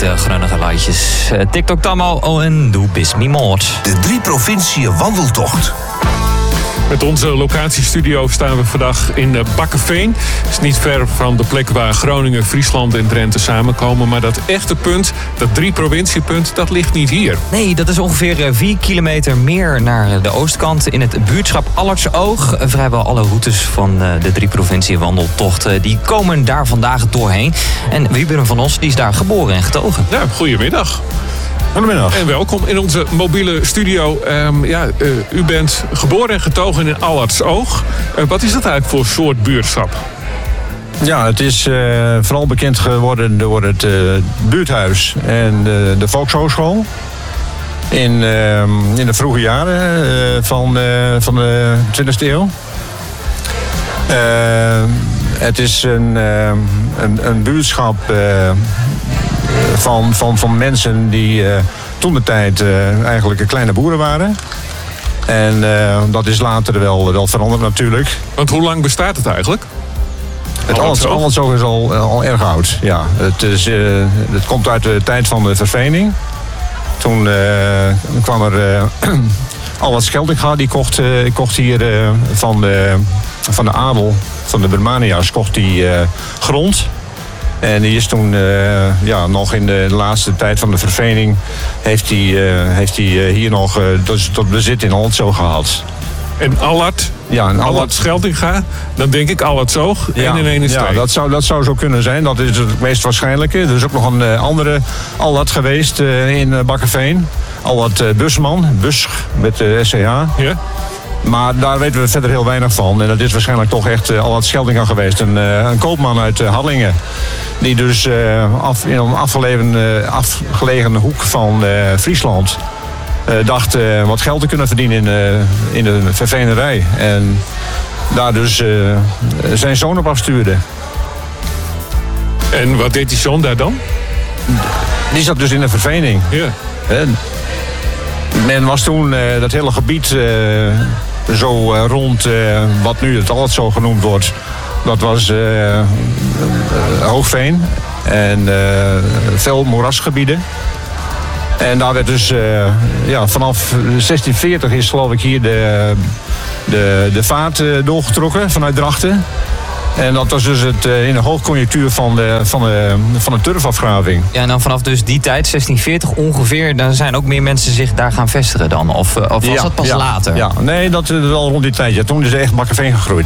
de grunnige laatjes. TikTok Tammo en Doe Bis Me Moord. De 3 provinciën wandeltocht. Met onze locatiestudio staan we vandaag in Bakkeveen. Het is niet ver van de plek waar Groningen, Friesland en Drenthe samenkomen. Maar dat echte punt, dat 3-provinciepunt, dat ligt niet hier. Nee, dat is ongeveer 4 kilometer meer naar de oostkant. In het buurtschap Allertsoog. Vrijwel alle routes van de 3-provincie wandeltocht die komen daar vandaag doorheen. En Wieberen van Os die is daar geboren en getogen. Ja, goedemiddag. Goedemiddag. En welkom in onze mobiele studio. U bent geboren en getogen in Allertsoog. Wat is dat eigenlijk voor soort buurtschap? Ja, het is vooral bekend geworden door het buurthuis en de volkshogeschool. In de vroege jaren van de 20e eeuw. Het is een buurtschap van mensen die toen de tijd eigenlijk kleine boeren waren. En dat is later wel veranderd natuurlijk. Want hoe lang bestaat het eigenlijk? Het Allertsoog is al erg oud, ja. Het komt uit de tijd van de vervening. Toen kwam er Allard Scheldinga, die kocht hier van de adel, van de Bermania's, kocht die grond. En die is toen, nog in de laatste tijd van de vervening, heeft hij hier nog tot bezit in Allertsoog gehad. En Allard? Ja, en Allard Scheldinga, dan denk ik Allertsoog, 1 en 1 is 2. Ja, dat zou zo kunnen zijn. Dat is het meest waarschijnlijke. Er is ook nog een andere Allard geweest in Bakkeveen. Allard Busman, Busch met de SCH. Ja. Maar daar weten we verder heel weinig van. En dat is waarschijnlijk toch echt Allard Scheldinga geweest. Een koopman uit Hallingen. Die dus in een afgelegen hoek van Friesland dacht wat geld te kunnen verdienen in de vervenerij. En daar dus zijn zoon op afstuurde. En wat deed die zoon daar dan? Die zat dus in de vervening. Ja. Men was toen dat hele gebied zo rond wat nu het Allertsoog genoemd wordt. Dat was hoogveen en veel moerasgebieden. En daar werd dus vanaf 1640 is geloof ik hier de vaart doorgetrokken vanuit Drachten. En dat was dus in de hoogconjunctuur van de turfafgraving. Ja, en dan vanaf dus die tijd, 1640 ongeveer, dan zijn ook meer mensen zich daar gaan vestigen dan? Of was dat pas later? Ja, nee, dat wel rond die tijd. Ja, toen is echt Bakkeveen gegroeid.